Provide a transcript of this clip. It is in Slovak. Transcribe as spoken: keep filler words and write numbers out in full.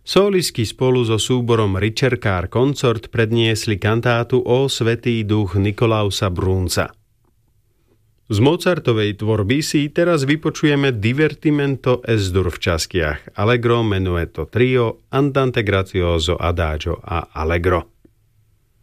Solisti spolu so súborom Ricercar Consort predniesli kantátu O svätý duch Nikolausa Brunza. Z Mozartovej tvorby si teraz vypočujeme Divertimento S-dur v častiach Allegro, Menuetto Trio, Andante grazioso, Adagio a Allegro.